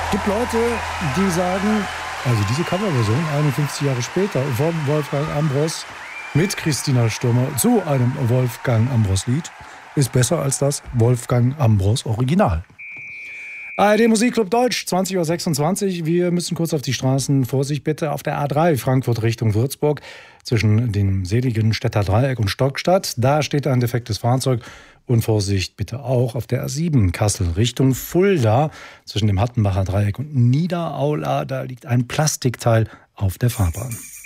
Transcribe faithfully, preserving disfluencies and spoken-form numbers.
Gibt Leute, die sagen, also diese Coverversion einundfünfzig Jahre später von Wolfgang Ambros mit Christina Stürmer zu einem Wolfgang Ambros-Lied ist besser als das Wolfgang Ambros Original. A R D Musikclub Deutsch, zwanzig Uhr sechsundzwanzig. Wir müssen kurz auf die Straßen. Vorsicht bitte auf der A drei Frankfurt Richtung Würzburg zwischen dem seligen Städter Dreieck und Stockstadt. Da steht ein defektes Fahrzeug. Und Vorsicht bitte auch auf der A sieben Kassel Richtung Fulda zwischen dem Hattenbacher Dreieck und Niederaula. Da liegt ein Plastikteil auf der Fahrbahn.